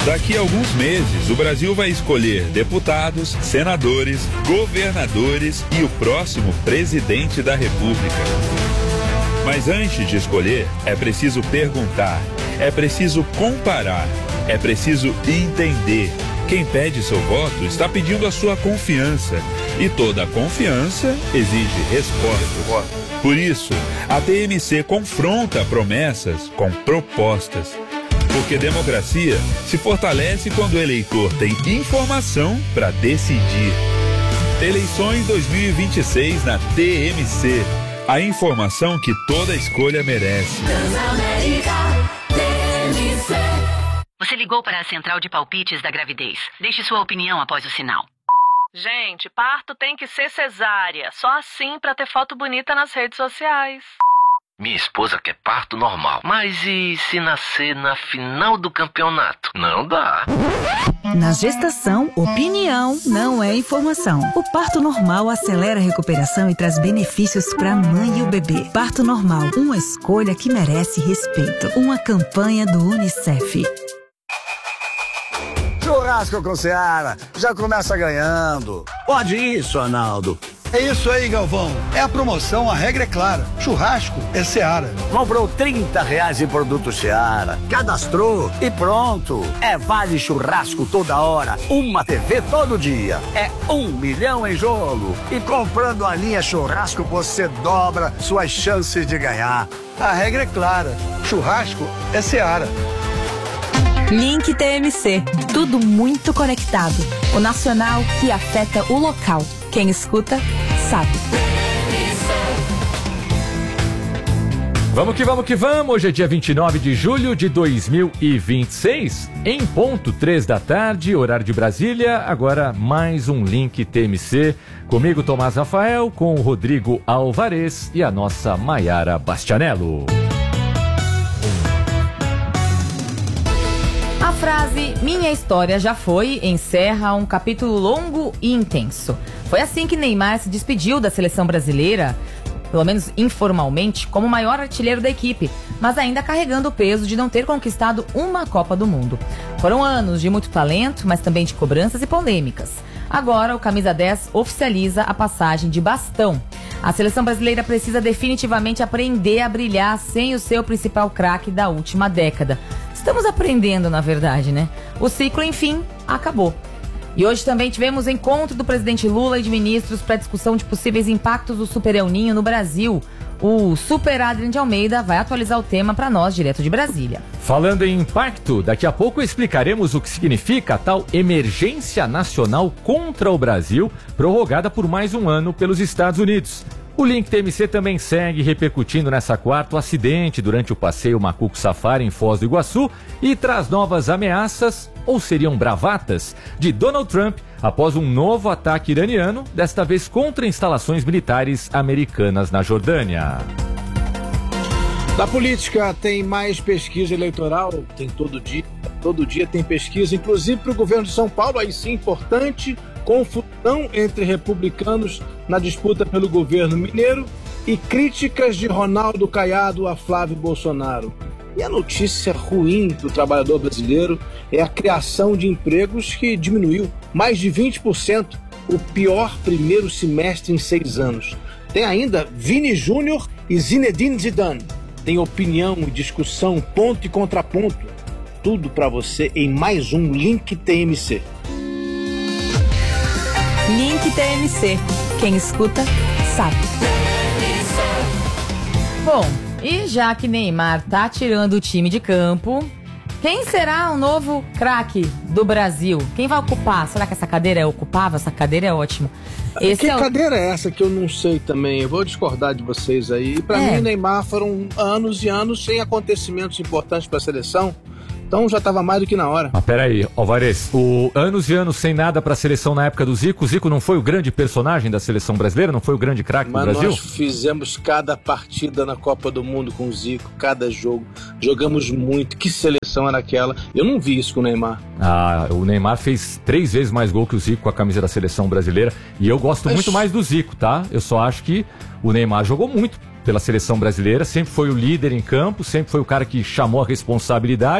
Daqui a alguns meses, o Brasil vai escolher deputados, senadores, governadores e o próximo presidente da República. Mas antes de escolher, é preciso perguntar, é preciso comparar, é preciso entender. Quem pede seu voto está pedindo a sua confiança. E toda confiança exige resposta. Por isso, a TMC confronta promessas com propostas. Porque democracia se fortalece quando o eleitor tem informação para decidir. Eleições 2026 na TMC. A informação que toda escolha merece. Você ligou para a central de palpites da gravidez. Deixe sua opinião após o sinal. Gente, parto tem que ser cesárea. Só assim pra ter foto bonita nas redes sociais. Minha esposa quer parto normal. Mas e se nascer na final do campeonato? Não dá. Na gestação, opinião não é informação. O parto normal acelera a recuperação e traz benefícios para a mãe e o bebê. Parto normal, uma escolha que merece respeito. Uma campanha do UNICEF. Churrasco com Seara, já começa ganhando. Pode isso, Arnaldo. É isso aí, Galvão. É a promoção, a regra é clara. Churrasco é Seara. Comprou R$30 em produto Seara, cadastrou e pronto. É vale churrasco toda hora, uma TV todo dia. É 1 milhão em jogo. E comprando a linha churrasco, você dobra suas chances de ganhar. A regra é clara. Churrasco é Seara. Link TMC. Tudo muito conectado. O nacional que afeta o local. Quem escuta, sabe. Vamos que vamos. Hoje é dia 29 de julho de 2026. Em ponto, 3 da tarde, horário de Brasília. Agora mais um Link TMC. Comigo, Tomás Rafael, com o Rodrigo Alvarez e a nossa Maiara Bastianello. A frase "minha história já foi" encerra um capítulo longo e intenso. Foi assim que Neymar se despediu da seleção brasileira, pelo menos informalmente, como o maior artilheiro da equipe, mas ainda carregando o peso de não ter conquistado uma Copa do Mundo. Foram anos de muito talento, mas também de cobranças e polêmicas. Agora, o camisa 10 oficializa a passagem de bastão. A seleção brasileira precisa definitivamente aprender a brilhar sem o seu principal craque da última década. Estamos aprendendo, na verdade, né? O ciclo, enfim, acabou. E hoje também tivemos encontro do presidente Lula e de ministros para discussão de possíveis impactos do Super El Ninho no Brasil. O Super Adrian de Almeida vai atualizar o tema para nós, direto de Brasília. Falando em impacto, daqui a pouco explicaremos o que significa a tal emergência nacional contra o Brasil, prorrogada por mais um ano pelos Estados Unidos. O Link TMC também segue repercutindo nessa quarta o acidente durante o passeio Macuco Safari em Foz do Iguaçu e traz novas ameaças, ou seriam bravatas, de Donald Trump após um novo ataque iraniano, desta vez contra instalações militares americanas na Jordânia. Na política tem mais pesquisa eleitoral, tem todo dia tem pesquisa, inclusive para o governo de São Paulo, aí sim importante, confusão entre republicanos na disputa pelo governo mineiro e críticas de Ronaldo Caiado a Flávio Bolsonaro. E a notícia ruim do trabalhador brasileiro é a criação de empregos que diminuiu mais de 20%, o pior primeiro semestre em 6 anos. Tem ainda Vini Júnior e Zinedine Zidane. Tem opinião e discussão, ponto e contraponto. Tudo para você em mais um Link TMC. Link TMC. Quem escuta, sabe. Bom, e já que Neymar tá tirando o time de campo, quem será o novo craque do Brasil? Quem vai ocupar? Será que essa cadeira é ocupável? Essa cadeira é ótima. Cadeira é essa que eu não sei também? Eu vou discordar de vocês aí. Para mim, Neymar foram anos e anos sem acontecimentos importantes para a seleção. Então já estava mais do que na hora. Mas peraí, Alvarez, anos e anos sem nada para a seleção na época do Zico. O Zico não foi o grande personagem da seleção brasileira? Não foi o grande craque do Brasil? Mas nós fizemos cada partida na Copa do Mundo com o Zico, cada jogo. Jogamos muito. Que seleção era aquela? Eu não vi isso com o Neymar. O Neymar fez 3 vezes mais gol que o Zico com a camisa da seleção brasileira. E eu gosto muito mais do Zico, tá? Eu só acho que o Neymar jogou muito pela seleção brasileira, sempre foi o líder em campo, sempre foi o cara que chamou a responsabilidade.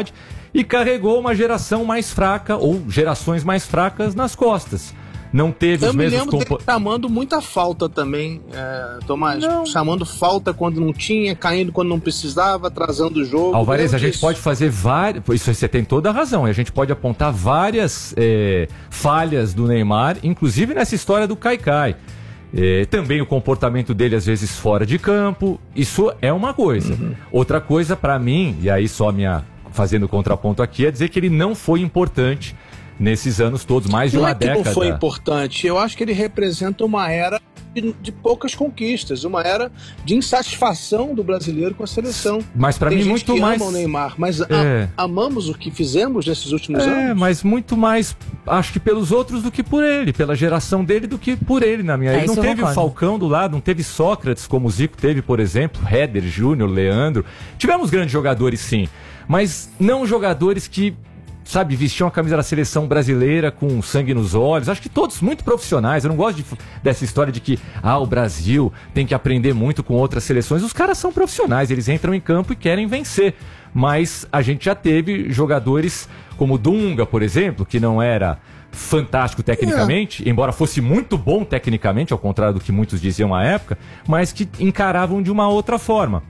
e carregou uma geração mais fraca ou gerações mais fracas nas costas. Não teve os mesmos... Eu me lembro dele chamando muita falta também, Tomás. Chamando falta quando não tinha, caindo quando não precisava, atrasando o jogo. Alvarez, a gente pode fazer várias... Isso você tem toda a razão. E a gente pode apontar várias falhas do Neymar, inclusive nessa história do Caicai. Também o comportamento dele, às vezes, fora de campo. Isso é uma coisa. Outra coisa, pra mim, e aí só fazendo contraponto aqui, é dizer que ele não foi importante nesses anos todos, mais de uma década. Não foi importante. Eu acho que ele representa uma era de poucas conquistas, uma era de insatisfação do brasileiro com a seleção. Mas para mim muito mais... ama o Neymar, mas amamos o que fizemos nesses últimos anos. Mas muito mais, acho que pelos outros do que por ele, pela geração dele do que por ele, na minha. Ele não teve o Falcão do lado, não teve Sócrates como o Zico teve, por exemplo, Éder, Júnior, Leandro. Tivemos grandes jogadores, sim, mas não jogadores que, sabe, vestiam a camisa da seleção brasileira com sangue nos olhos. Acho que todos muito profissionais. Eu não gosto dessa história de que o Brasil tem que aprender muito com outras seleções. Os caras são profissionais, eles entram em campo e querem vencer. Mas a gente já teve jogadores como Dunga, por exemplo, que não era fantástico tecnicamente, embora fosse muito bom tecnicamente, ao contrário do que muitos diziam à época, mas que encaravam de uma outra forma.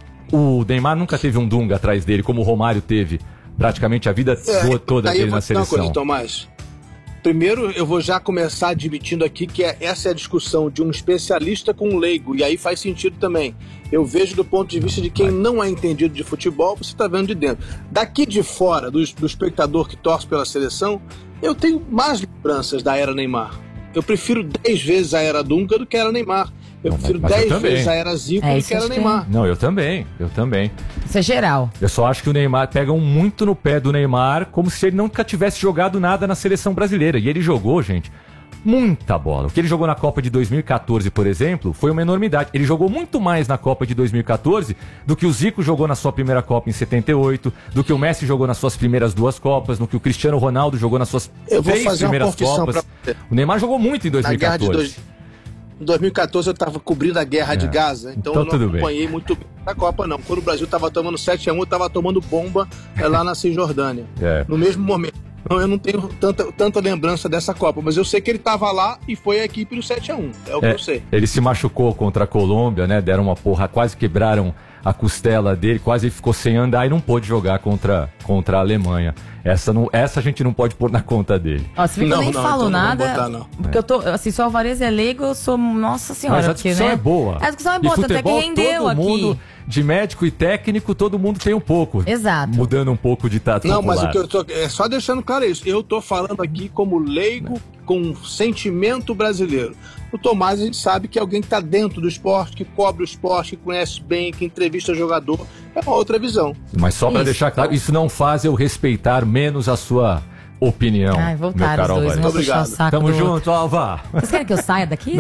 O Neymar nunca teve um Dunga atrás dele, como o Romário teve praticamente a vida toda dele na seleção. Uma coisa, Tomás. Primeiro, eu vou já começar admitindo aqui que essa é a discussão de um especialista com um leigo, e aí faz sentido também. Eu vejo do ponto de vista de quem não é entendido de futebol, você está vendo de dentro. Daqui de fora, do espectador que torce pela seleção, eu tenho mais lembranças da era Neymar. Eu prefiro 10 vezes a era Dunga do que a era Neymar. Eu prefiro 10 vezes a era Zico do que a era Neymar. Não, eu também. Isso é geral. Eu só acho que o Neymar, pegam muito no pé do Neymar, como se ele nunca tivesse jogado nada na seleção brasileira. E ele jogou, gente, muita bola. O que ele jogou na Copa de 2014, por exemplo, foi uma enormidade. Ele jogou muito mais na Copa de 2014 do que o Zico jogou na sua primeira Copa em 78, do que o Messi jogou nas suas primeiras 2 Copas, do que o Cristiano Ronaldo jogou nas suas 3 primeiras Copas. O Neymar jogou muito em 2014. Em 2014 eu estava cobrindo a guerra de Gaza, então eu não acompanhei muito bem a Copa, não. Quando o Brasil estava tomando 7-1, eu estava tomando bomba lá na Cisjordânia, no mesmo momento. Então eu não tenho tanta lembrança dessa Copa, mas eu sei que ele estava lá e foi a equipe do 7-1, é o que eu sei. Ele se machucou contra a Colômbia, né? Deram uma porra, quase quebraram a costela dele, quase ficou sem andar e não pôde jogar contra a Alemanha. Essa a gente não pode pôr na conta dele. Se eu nem falo nada, porque eu tô, assim, se o Alvarez é leigo, eu sou, nossa senhora. Mas a discussão é boa. A discussão é boa, tanto é que rendeu todo aqui. Mundo, de médico e técnico, todo mundo tem um pouco. Exato. Mudando um pouco de tato popular. Não, mas o que eu tô, só deixando claro isso, eu tô falando aqui como leigo, com sentimento brasileiro. O Tomás, a gente sabe que é alguém que está dentro do esporte, que cobre o esporte, que conhece bem, que entrevista jogador. É uma outra visão. Mas só para deixar claro, isso não faz eu respeitar menos a sua opinião. Voltaram meu caro os dois, muito obrigado. Tamo junto, Alva. Vocês querem que eu saia daqui?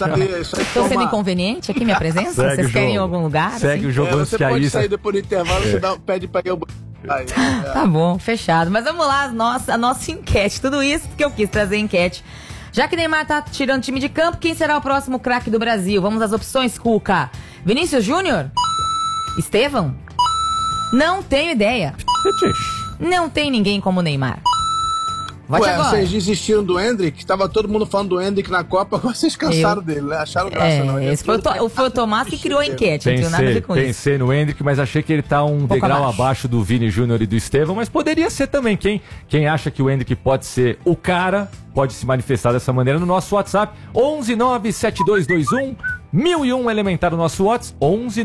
Estou sendo inconveniente aqui, minha presença? Vocês querem ir em algum lugar? Segue o jogo antes que a Isa... Você pode sair depois do intervalo, você pede para ir ao banheiro. Tá bom, fechado. Mas vamos lá, a nossa enquete. Tudo isso que eu quis trazer enquete. Já que Neymar tá tirando time de campo, quem será o próximo craque do Brasil? Vamos às opções, Cuca. Vinícius Júnior? Estevão? Não tenho ideia. Não tem ninguém como Neymar. Vote agora. Vocês desistiram do Endrick? Tava todo mundo falando do Endrick na Copa, agora vocês cansaram dele, né? Acharam graça, não? Esse foi o Tomás que criou a enquete, não tem nada a ver com isso. Pensei no Endrick, mas achei que ele tá um degrau abaixo do Vini Júnior e do Estevão, mas poderia ser também. Quem acha que o Endrick pode ser o cara, pode se manifestar dessa maneira no nosso WhatsApp, 1197221 1001 elementar o nosso WhatsApp,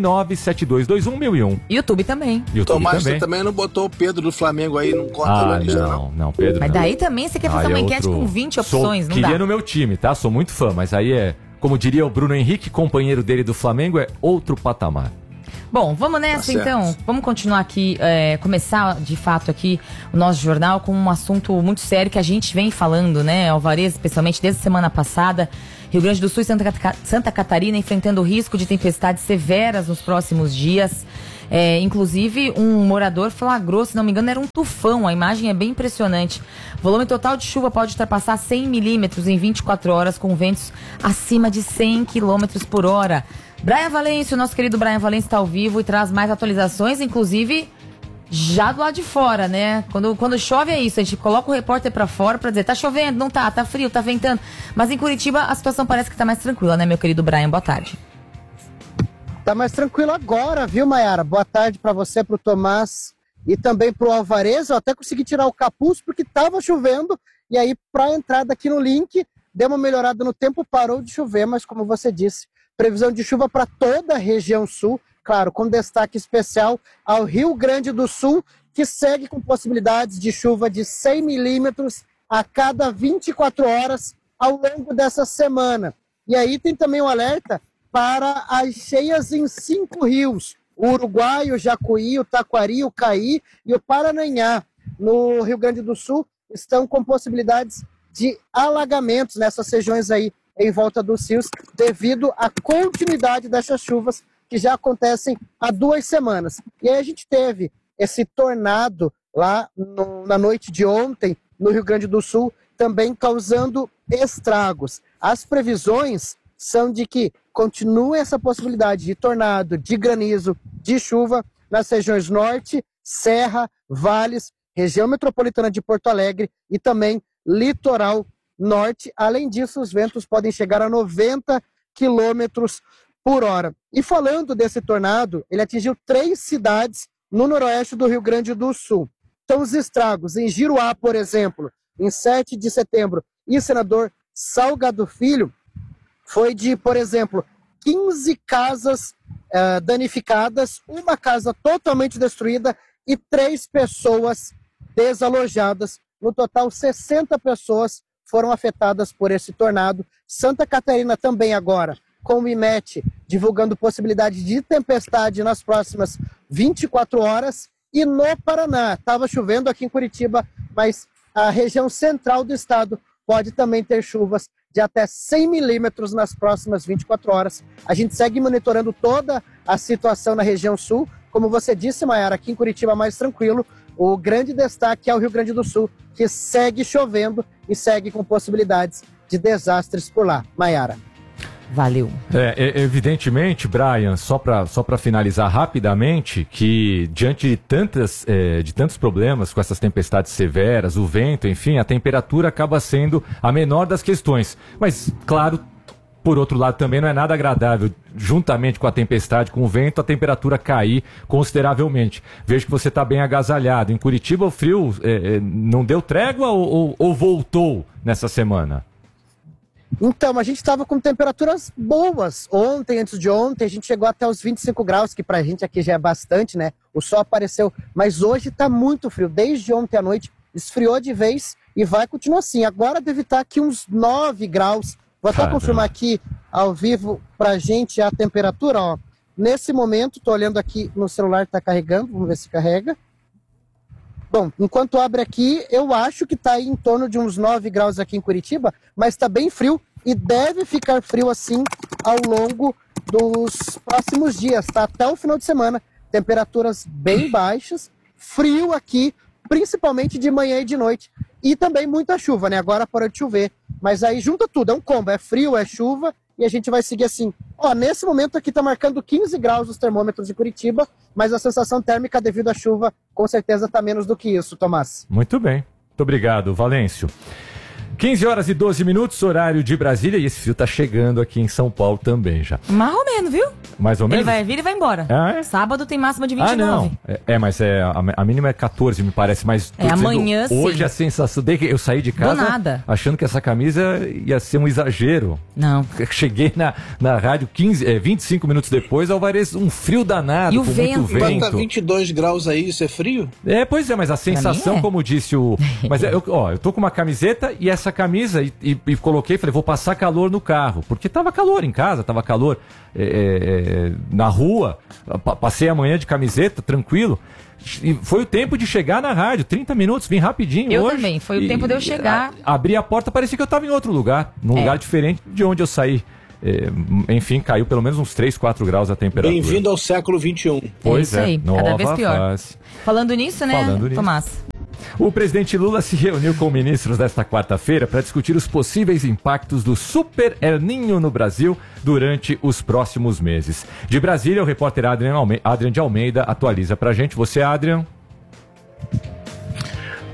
1197221 YouTube também. Tomás, você também não botou o Pedro do Flamengo aí, não conta na lista, não, Pedro. Mas daí também você quer fazer uma enquete com 20 opções, não dá. Queria no meu time, tá? Sou muito fã, mas aí como diria o Bruno Henrique, companheiro dele do Flamengo, é outro patamar. Bom, vamos nessa então. Vamos continuar aqui, começar de fato aqui o nosso jornal com um assunto muito sério que a gente vem falando, né, Alvarez, especialmente desde a semana passada. Rio Grande do Sul e Santa Catarina enfrentando o risco de tempestades severas nos próximos dias. Inclusive, um morador flagrou, se não me engano, era um tufão. A imagem é bem impressionante. O volume total de chuva pode ultrapassar 100 milímetros em 24 horas, com ventos acima de 100 quilômetros por hora. Brian Valêncio, nosso querido Brian Valêncio, está ao vivo e traz mais atualizações, inclusive já do lado de fora, né? Quando chove é isso, a gente coloca o repórter pra fora pra dizer, tá chovendo, não tá frio, tá ventando. Mas em Curitiba a situação parece que tá mais tranquila, né, meu querido Brian? Boa tarde. Tá mais tranquilo agora, viu, Mayara? Boa tarde pra você, pro Tomás e também pro Alvarez. Eu até consegui tirar o capuz porque tava chovendo e aí pra entrada aqui no link deu uma melhorada no tempo, parou de chover, mas como você disse, previsão de chuva para toda a região sul, claro, com destaque especial ao Rio Grande do Sul, que segue com possibilidades de chuva de 100 milímetros a cada 24 horas ao longo dessa semana. E aí tem também um alerta para as cheias em 5 rios, o Uruguai, o Jacuí, o Taquari, o Caí e o Parananhá, no Rio Grande do Sul, estão com possibilidades de alagamentos nessas regiões aí em volta dos rios, devido à continuidade dessas chuvas que já acontecem há 2 semanas. E aí a gente teve esse tornado lá na noite de ontem, no Rio Grande do Sul, também causando estragos. As previsões são de que continue essa possibilidade de tornado, de granizo, de chuva nas regiões norte, serra, vales, região metropolitana de Porto Alegre e também litoral norte. Além disso, os ventos podem chegar a 90 quilômetros por hora. E falando desse tornado, ele atingiu 3 cidades no noroeste do Rio Grande do Sul. Então, os estragos em Giruá, por exemplo, em 7 de setembro, e Senador Salgado Filho, foi de, por exemplo, 15 casas danificadas, uma casa totalmente destruída e 3 pessoas desalojadas. No total, 60 pessoas foram afetadas por esse tornado. Santa Catarina também agora, com o IMET, divulgando possibilidade de tempestade nas próximas 24 horas. E no Paraná, estava chovendo aqui em Curitiba, mas a região central do estado pode também ter chuvas de até 100 milímetros nas próximas 24 horas. A gente segue monitorando toda a situação na região sul. Como você disse, Mayara, aqui em Curitiba mais tranquilo. O grande destaque é o Rio Grande do Sul, que segue chovendo e segue com possibilidades de desastres por lá. Mayara. Valeu. Evidentemente, Brian, só para finalizar rapidamente, que diante de tantos problemas com essas tempestades severas, o vento, enfim, a temperatura acaba sendo a menor das questões. Mas, claro, por outro lado, também não é nada agradável, juntamente com a tempestade, com o vento, a temperatura cair consideravelmente. Vejo que você está bem agasalhado. Em Curitiba, o frio não deu trégua ou voltou nessa semana? Então, a gente estava com temperaturas boas. Ontem, antes de ontem, a gente chegou até os 25 graus, que pra gente aqui já é bastante, né? O sol apareceu, mas hoje tá muito frio. Desde ontem à noite, esfriou de vez e vai continuar assim. Agora deve estar aqui uns 9 graus. Vou até confirmar aqui, ao vivo, pra gente a temperatura, ó. Nesse momento, tô olhando aqui no celular, tá carregando, vamos ver se carrega. Bom, enquanto abre aqui, eu acho que está aí em torno de uns 9 graus aqui em Curitiba, mas está bem frio e deve ficar frio assim ao longo dos próximos dias, tá? Até o final de semana, temperaturas bem baixas, frio aqui, principalmente de manhã e de noite, e também muita chuva, né? Agora parou de chover, mas aí junta tudo, é um combo, é frio, é chuva, e a gente vai seguir assim. Ó, nesse momento aqui tá marcando 15 graus os termômetros de Curitiba, mas a sensação térmica devido à chuva com certeza tá menos do que isso, Tomás. Muito bem. Muito obrigado, Valêncio. 15 horas e 12 minutos, horário de Brasília, e esse frio tá chegando aqui em São Paulo também já. Mais ou menos, viu? Mais ou menos? Ele vai vir e vai embora. Ah, é? Sábado tem máxima de 29. Ah, não. Mas a mínima é 14, me parece, mas... amanhã sim. Hoje a sensação... Desde que eu saí de casa... Do nada. Achando que essa camisa ia ser um exagero. Não. Cheguei na rádio 25 minutos depois, Alvarez, um frio danado, e o com vento. muito vento. Tá 22 graus aí, isso é frio? Pois é, mas a sensação, como disse o... Mas eu tô com uma camiseta e essa camisa... E coloquei, falei, vou passar calor no carro, porque tava calor em casa, tava calor na rua, passei a manhã de camiseta, tranquilo, e foi o tempo de chegar na rádio, 30 minutos, vim rapidinho eu hoje. Também, foi o tempo de eu chegar. Abri a porta, parecia que eu tava em outro lugar, num lugar diferente de onde eu saí. Enfim, caiu pelo menos uns 3, 4 graus a temperatura. Bem-vindo ao século XXI. Pois isso aí, cada vez pior. Fase. Falando nisso, né, Tomás? O presidente Lula se reuniu com ministros nesta quarta-feira para discutir os possíveis impactos do Super El Niño no Brasil durante os próximos meses. De Brasília, o repórter Adrian de Almeida atualiza pra gente. Você, Adrian?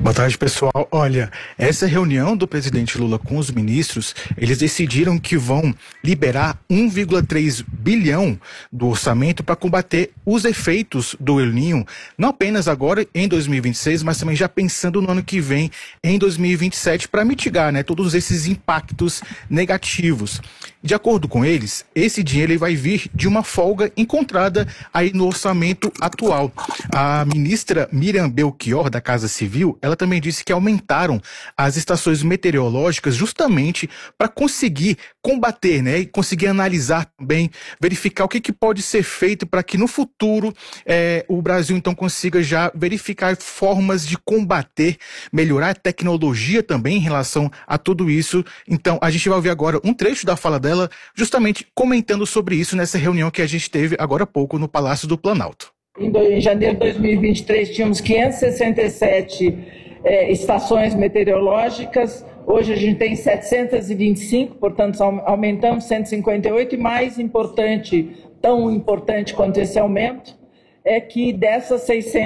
Boa tarde, pessoal. Olha, essa reunião do presidente Lula com os ministros, eles decidiram que vão liberar 1,3 bilhão do orçamento para combater os efeitos do El Niño, não apenas agora em 2026, mas também já pensando no ano que vem, em 2027, para mitigar, né, todos esses impactos negativos. De acordo com eles, esse dinheiro ele vai vir de uma folga encontrada aí no orçamento atual. A ministra Miriam Belchior, da Casa Civil, ela também disse que aumentaram as estações meteorológicas justamente para conseguir combater, né, e conseguir analisar também, verificar o que pode ser feito para que no futuro o Brasil então consiga já verificar formas de combater, melhorar a tecnologia também em relação a tudo isso. Então a gente vai ouvir agora um trecho da fala dela, justamente comentando sobre isso nessa reunião que a gente teve agora há pouco no Palácio do Planalto. Em janeiro de 2023 tínhamos 567 estações meteorológicas, hoje a gente tem 725, portanto aumentamos 158, e mais importante, tão importante quanto esse aumento, é que dessas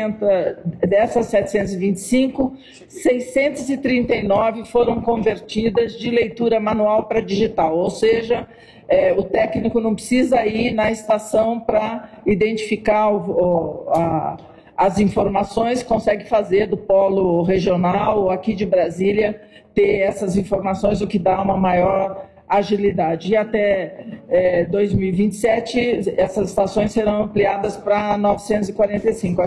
725, 639 foram convertidas de leitura manual para digital, ou seja, o técnico não precisa ir na estação para identificar as informações, consegue fazer do polo regional ou aqui de Brasília, ter essas informações, o que dá uma maior agilidade. E até 2027, essas estações serão ampliadas para 945.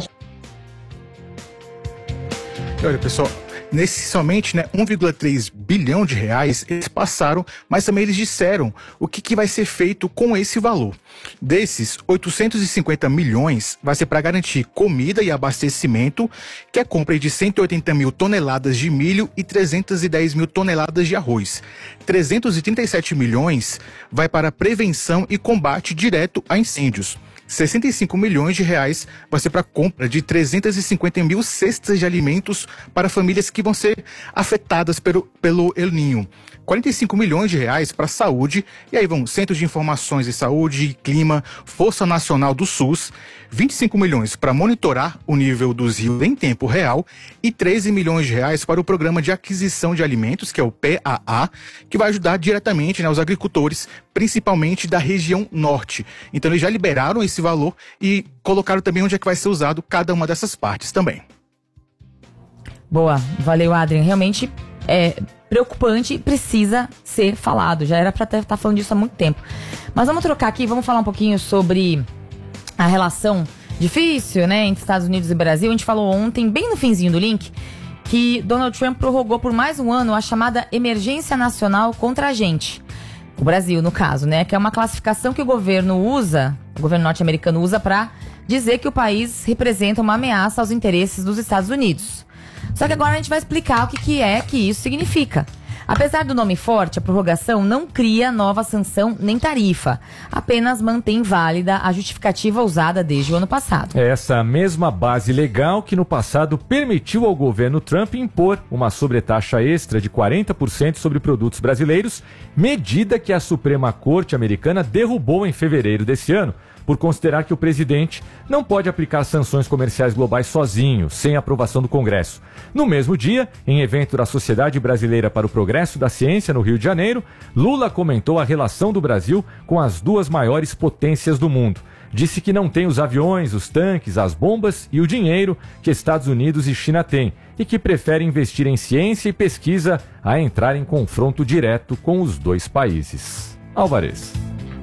Olha, pessoal, somente 1,3 bilhão de reais eles passaram, mas também eles disseram o que vai ser feito com esse valor. Desses, 850 milhões vai ser para garantir comida e abastecimento, que é compra de 180 mil toneladas de milho e 310 mil toneladas de arroz. 337 milhões vai para prevenção e combate direto a incêndios. 65 milhões de reais vai ser para a compra de 350 mil cestas de alimentos para famílias que vão ser afetadas pelo El Niño. 45 milhões de reais para a saúde, e aí vão Centro de Informações de Saúde e Clima, Força Nacional do SUS, 25 milhões para monitorar o nível dos rios em tempo real e 13 milhões de reais para o Programa de Aquisição de Alimentos, que é o PAA, que vai ajudar diretamente, os agricultores, principalmente da região norte. Então eles já liberaram esse valor e colocaram também onde é que vai ser usado cada uma dessas partes também. Boa, valeu, Adrian. Realmente é preocupante e precisa ser falado. Já era para estar falando disso há muito tempo. Mas vamos trocar aqui, vamos falar um pouquinho sobre a relação difícil, entre Estados Unidos e Brasil. A gente falou ontem, bem no finzinho do link, que Donald Trump prorrogou por mais um ano a chamada Emergência Nacional contra a gente. O Brasil, no caso, que é uma classificação que o governo norte-americano usa para dizer que o país representa uma ameaça aos interesses dos Estados Unidos. Só que agora a gente vai explicar o que isso significa. Apesar do nome forte, a prorrogação não cria nova sanção nem tarifa, apenas mantém válida a justificativa usada desde o ano passado. É essa mesma base legal que no passado permitiu ao governo Trump impor uma sobretaxa extra de 40% sobre produtos brasileiros, medida que a Suprema Corte americana derrubou em fevereiro desse ano, por considerar que o presidente não pode aplicar sanções comerciais globais sozinho, sem aprovação do Congresso. No mesmo dia, em evento da Sociedade Brasileira para o Progresso da Ciência, no Rio de Janeiro, Lula comentou a relação do Brasil com as duas maiores potências do mundo. Disse que não tem os aviões, os tanques, as bombas e o dinheiro que Estados Unidos e China têm, e que prefere investir em ciência e pesquisa a entrar em confronto direto com os dois países. Alvarez.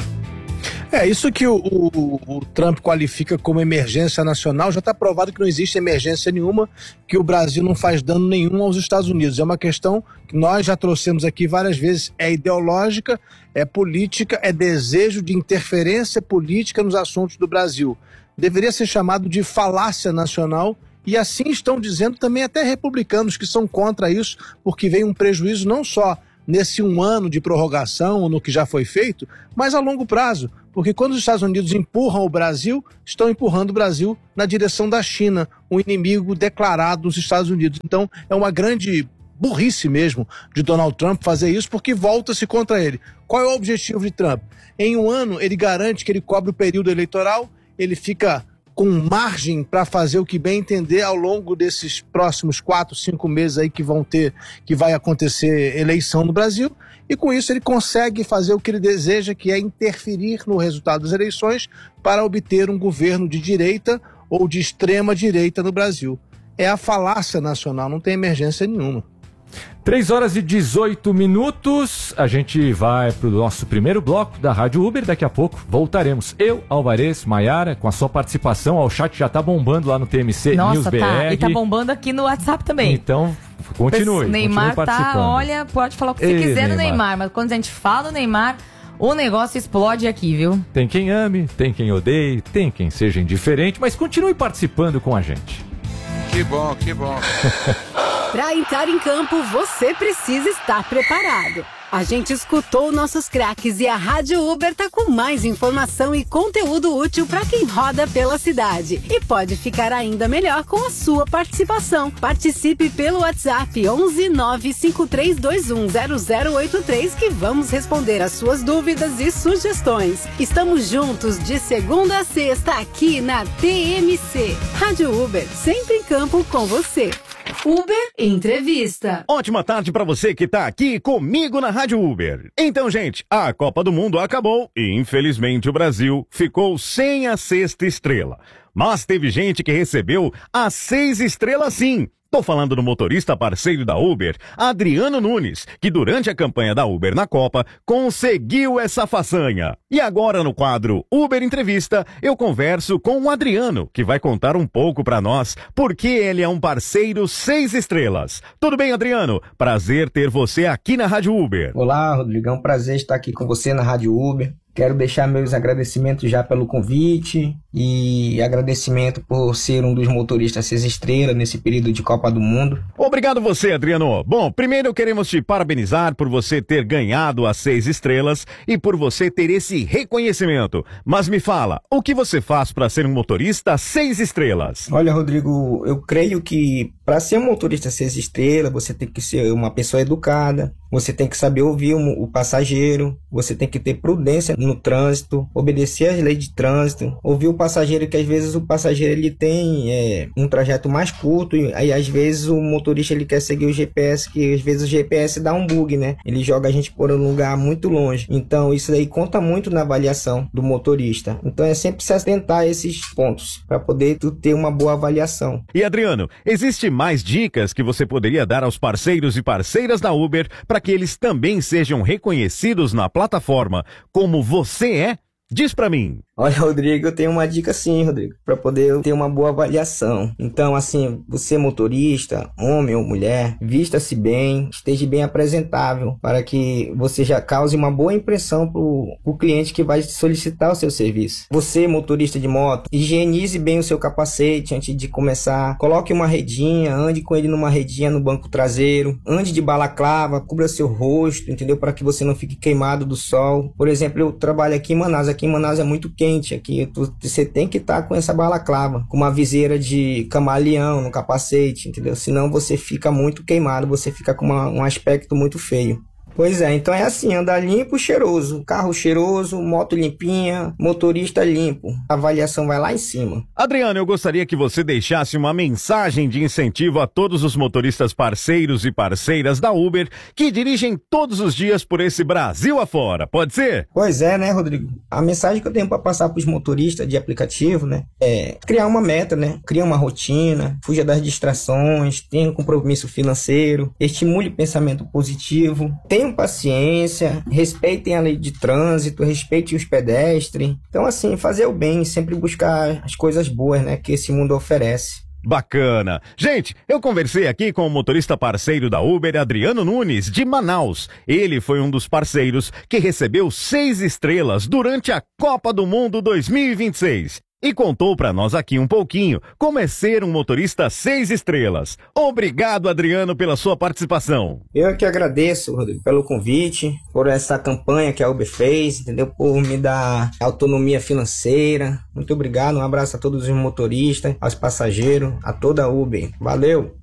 Isso que o Trump qualifica como emergência nacional, já está provado que não existe emergência nenhuma, que o Brasil não faz dano nenhum aos Estados Unidos. É uma questão que nós já trouxemos aqui várias vezes, é ideológica, é política, é desejo de interferência política nos assuntos do Brasil. Deveria ser chamado de falácia nacional, e assim estão dizendo também até republicanos que são contra isso, porque vem um prejuízo não só nesse um ano de prorrogação, no que já foi feito, mas a longo prazo. Porque quando os Estados Unidos empurram o Brasil, estão empurrando o Brasil na direção da China, um inimigo declarado dos Estados Unidos. Então, é uma grande burrice mesmo de Donald Trump fazer isso, porque volta-se contra ele. Qual é o objetivo de Trump? Em um ano, ele garante que ele cobre o período eleitoral, ele fica com margem para fazer o que bem entender ao longo desses próximos 4, 5 meses aí que vai acontecer eleição no Brasil, e com isso ele consegue fazer o que ele deseja, que é interferir no resultado das eleições para obter um governo de direita ou de extrema direita no Brasil. É a falácia nacional, não tem emergência nenhuma. 3h18, a gente vai para o nosso primeiro bloco da Rádio Uber, daqui a pouco voltaremos. Eu, Alvarez, Maiara, com a sua participação, o chat já tá bombando lá no TMC News BR. Tá, e tá bombando aqui no WhatsApp também. Então, continue, o Neymar continue participando. olha, pode falar o que você quiser do Neymar, mas quando a gente fala do Neymar, o negócio explode aqui, viu? Tem quem ame, tem quem odeie, tem quem seja indiferente, mas continue participando com a gente. Que bom, que bom. Para entrar em campo, você precisa estar preparado. A gente escutou nossos craques e a Rádio Uber tá com mais informação e conteúdo útil para quem roda pela cidade. E pode ficar ainda melhor com a sua participação. Participe pelo WhatsApp 11 95321 0083 que vamos responder as suas dúvidas e sugestões. Estamos juntos de segunda a sexta aqui na TMC. Rádio Uber, sempre em campo com você. Uber Entrevista. Ótima tarde para você que tá aqui comigo na Rádio Uber. Então, gente, a Copa do Mundo acabou e, infelizmente, o Brasil ficou sem a 6ª estrela. Mas teve gente que recebeu as 6 estrelas sim. Tô falando do motorista parceiro da Uber, Adriano Nunes, que durante a campanha da Uber na Copa conseguiu essa façanha. E agora no quadro Uber Entrevista, eu converso com o Adriano, que vai contar um pouco pra nós por que ele é um parceiro 6 estrelas. Tudo bem, Adriano? Prazer ter você aqui na Rádio Uber. Olá, Rodrigo, é um prazer estar aqui com você na Rádio Uber. Quero deixar meus agradecimentos já pelo convite e agradecimento por ser um dos motoristas 6 estrelas nesse período de Copa do Mundo. Obrigado você, Adriano. Bom, primeiro queremos te parabenizar por você ter ganhado as 6 estrelas e por você ter esse reconhecimento. Mas me fala, o que você faz para ser um motorista 6 estrelas? Olha, Rodrigo, eu creio que para ser um motorista 6 estrelas, você tem que ser uma pessoa educada, você tem que saber ouvir o passageiro, você tem que ter prudência no trânsito, obedecer às leis de trânsito, ouvir o passageiro, que às vezes o passageiro ele tem um trajeto mais curto e aí às vezes o motorista ele quer seguir o GPS, que às vezes o GPS dá um bug, né? Ele joga a gente por um lugar muito longe. Então isso aí conta muito na avaliação do motorista. Então é sempre se atentar a esses pontos para poder ter uma boa avaliação. E Adriano, existe mais dicas que você poderia dar aos parceiros e parceiras da Uber para que eles também sejam reconhecidos na plataforma como você é? Diz pra mim. Olha, Rodrigo, eu tenho uma dica sim, Rodrigo, para poder ter uma boa avaliação. Então, assim, você motorista, homem ou mulher, vista-se bem, esteja bem apresentável, para que você já cause uma boa impressão pro cliente que vai solicitar o seu serviço. Você, motorista de moto, higienize bem o seu capacete antes de começar. Coloque uma redinha, ande com ele numa redinha no banco traseiro. Ande de balaclava, cubra seu rosto, entendeu? Para que você não fique queimado do sol. Por exemplo, eu trabalho aqui em Manaus. Aqui em Manaus é muito quente. Aqui você tem que estar com essa balaclava, com uma viseira de camaleão no capacete, entendeu? Senão você fica muito queimado, você fica com um aspecto muito feio. Pois é, então é assim, andar limpo, cheiroso, carro cheiroso, moto limpinha, motorista limpo, a avaliação vai lá em cima. Adriano, eu gostaria que você deixasse uma mensagem de incentivo a todos os motoristas parceiros e parceiras da Uber que dirigem todos os dias por esse Brasil afora, pode ser? Pois é, né, Rodrigo? A mensagem que eu tenho para passar para os motoristas de aplicativo, né, é criar uma meta, né, criar uma rotina, fuja das distrações, tenha um compromisso financeiro, estimule o pensamento positivo, tenham paciência, respeitem a lei de trânsito, respeitem os pedestres. Então, assim, fazer o bem, sempre buscar as coisas boas, né, que esse mundo oferece. Bacana. Gente, eu conversei aqui com o motorista parceiro da Uber, Adriano Nunes, de Manaus. Ele foi um dos parceiros que recebeu 6 estrelas durante a Copa do Mundo 2026. E contou pra nós aqui um pouquinho como é ser um motorista 6 estrelas. Obrigado, Adriano, pela sua participação. Eu que agradeço, Rodrigo, pelo convite, por essa campanha que a Uber fez, entendeu? Por me dar autonomia financeira. Muito obrigado, um abraço a todos os motoristas, aos passageiros, a toda a Uber. Valeu!